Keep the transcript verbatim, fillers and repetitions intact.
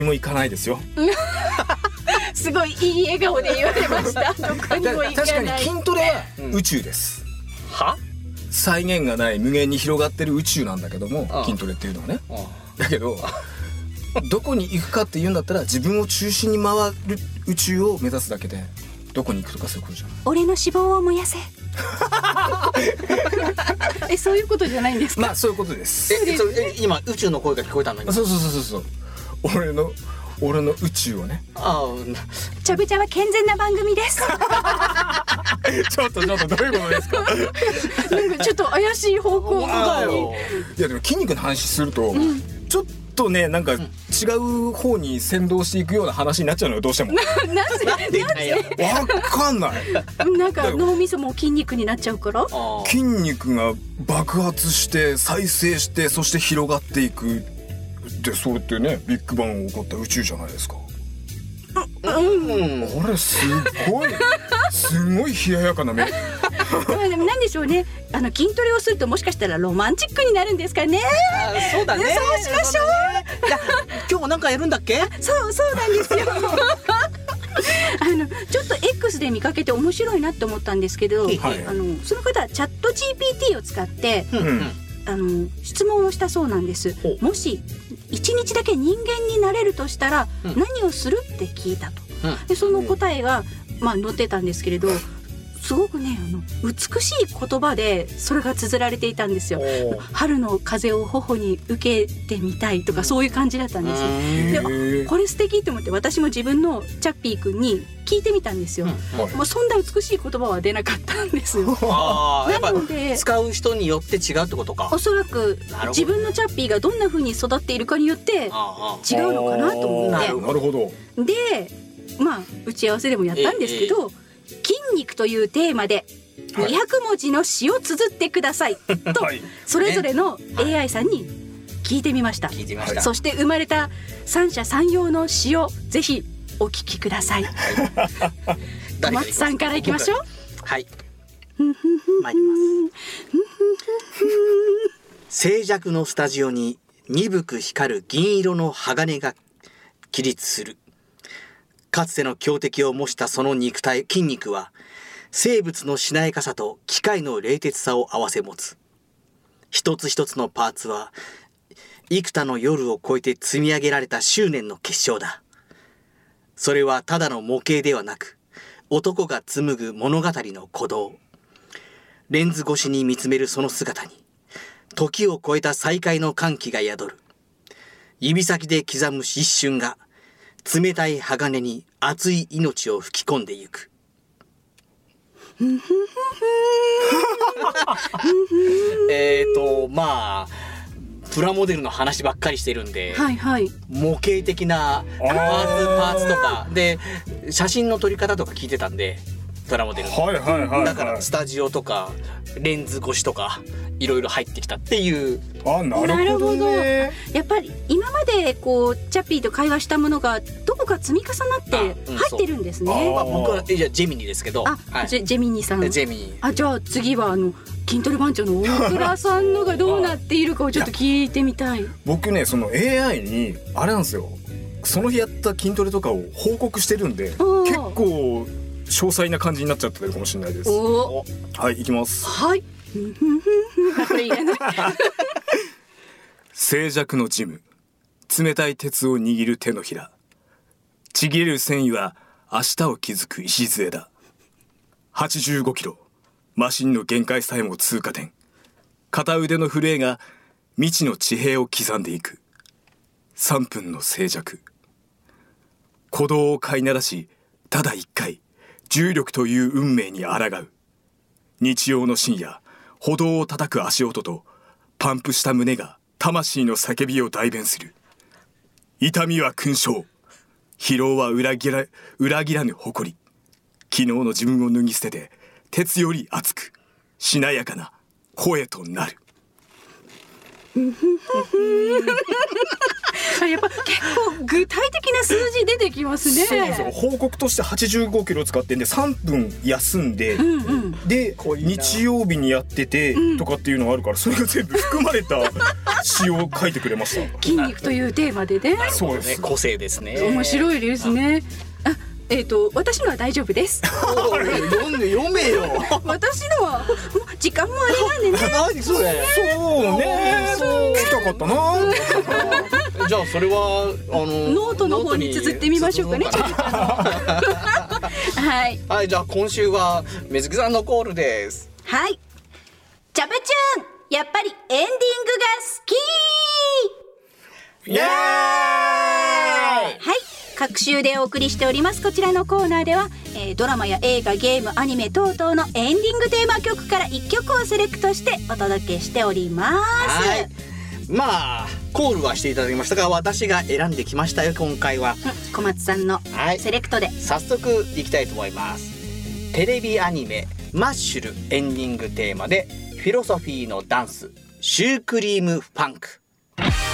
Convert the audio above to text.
も行かないですよすごいいい笑顔で言われましたどこにも行かない。 確かに筋トレは宇宙です、 うん、は際限がない無限に広がってる宇宙なんだけども、 ああ筋トレっていうのはね、 あだけどどこに行くかっていうんだったら自分を中心に回る宇宙を目指すだけで、どこに行くとかそういうことじゃない。 俺の脂肪を燃やせえ、そういうことじゃないんですか。 まあそういうことです。 えそれえ今宇宙の声が聞こえたのに。 そうそうそうそうそう。俺の俺の宇宙をね。 ああ、 ちゃぶちゃは健全な番組ですちょっとちょっとどういうことですかなんかちょっと怪しい方向だよ。 いやでも筋肉の話すると、うん、ちょっとねなんか違う方に先導していくような話になっちゃうのよ、どうしても。 なぜなぜわかんない。 なんか脳みそも筋肉になっちゃうから。 筋肉が爆発して再生してそして広がっていくで、それってねビッグバンが起こった宇宙じゃないですか。 うん、 うん、これすごいすごい冷ややかな目でもなんでしょうね、あの筋トレをするともしかしたらロマンチックになるんですかね。 あ、そうだね。 そうしましょう。 じゃあ今日もなんかやるんだっけ。 そうそうなんですよあのちょっと X で見かけて面白いなって思ったんですけど、はい、あのその方はチャット ジーピーティー を使って、うんうん、あの質問をしたそうなんです。もし一日だけ人間になれるとしたら何をするって聞いたと、うん、でその答えが、まあ、載ってたんですけれど、すごくねあの美しい言葉でそれが綴られていたんですよ。春の風を頬に受けてみたいとかそういう感じだったんですよ。で、あ、これ素敵と思って私も自分のチャッピーくんに聞いてみたんですよ、うんはい、もうそんな美しい言葉は出なかったんですよ。 あなので使う人によって違うってことか。 おそらく自分のチャッピーがどんな風に育っているかによって違うのかなと思って。 なるほど。 でまあ打ち合わせでもやったんですけど、ええ筋肉というテーマでにひゃくもじの詩を綴ってくださいとそれぞれの エーアイ さんに聞いてみました。 聞いてみました。 そして生まれた三者三様の詩をぜひお聞きください。小松さんからいきましょう。 はい、参ります。静寂のスタジオに鈍く光る銀色の鋼が起立する。かつての強敵を模したその肉体、筋肉は生物のしなやかさと機械の冷徹さを併せ持つ。一つ一つのパーツは幾多の夜を超えて積み上げられた執念の結晶だ。それはただの模型ではなく、男が紡ぐ物語の鼓動。レンズ越しに見つめるその姿に時を超えた再会の歓喜が宿る。指先で刻む一瞬が冷たい鋼に熱い命を吹き込んでゆく。えっとまあプラモデルの話ばっかりしてるんで、 はいはい、 模型的なパーツパーツとかで写真の撮り方とか聞いてたんで、プラモデルの、 はいはいはいはい、 だからスタジオとかレンズ越しとかいろいろ入ってきたっていう。 あ、なるほどね。 やっぱり今までこうチャッピーと会話したものがどこか積み重なって入ってるんですね。 うん、まあ、僕はじゃジェミニですけど。 あ、はい、ジェ、ジェミニさん。 ジェミニ。 あ、じゃあ次はあの筋トレ番長の大倉さんのがどうなっているかをちょっと聞いてみたい。 僕ねその エーアイ にあれなんですよ。その日やった筋トレとかを報告してるんで結構詳細な感じになっちゃってるかもしれないです。 おはい、行きます。 はい。 静寂のジム、冷たい鉄を握る手のひら、ちぎれる繊維は明日を築く礎だ。はちじゅうごキロ、マシンの限界さえも通過点。片腕の震えが未知の地平を刻んでいく。さんぷんの静寂。鼓動を飼いならし、ただ一回重力という運命に抗う。日曜の深夜、歩道を叩く足音とパンプした胸が魂の叫びを代弁する。痛みは勲章、疲労は裏切ら、裏切らぬ誇り。昨日の自分を脱ぎ捨てて鉄より熱くしなやかな声となる。 あ、やっぱ結構具体的な数字出てきますね。 そうなんですよ。報告としてはちじゅうごキロ使ってんでさんぷん休んで、 うんうん、 で日曜日にやっててとかっていうのがあるから、それが全部含まれた詩を書いてくれました。 筋肉というテーマでね。 そうですね、個性ですね。 面白いですね。あ、えっと私のは大丈夫です。 読んで読めよ。 私のはもう時間もあれなんでね。 何それ。 そうね。そう来たかったな。 じゃあそれはあのノートの方に綴ってみましょうかね。はい。 はい、じゃあ今週は水木さんのコールです。 はい。チャプチューン、やっぱりエンディングが好き。 イエーイ。 はい。各週でお送りしておりますこちらのコーナーでは、えー、ドラマや映画、ゲーム、アニメ等々のエンディングテーマ曲からいっきょくをセレクトしてお届けしております。 はい。まあコールはしていただきましたが、私が選んできましたよ今回は。 小松さんのセレクトで、はい、 早速いきたいと思います。テレビアニメマッシュルエンディングテーマでフィロソフィーのダンスシュークリームファンク。